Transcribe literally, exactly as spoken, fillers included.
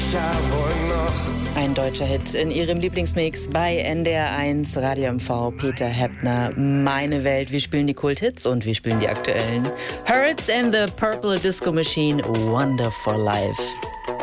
Ein deutscher Hit in ihrem Lieblingsmix bei N D R eins, Radio M V, Peter Heppner, Meine Welt. Wir spielen die Kulthits und wir spielen die aktuellen. Hurts and the Purple Disco Machine, Wonderful Life.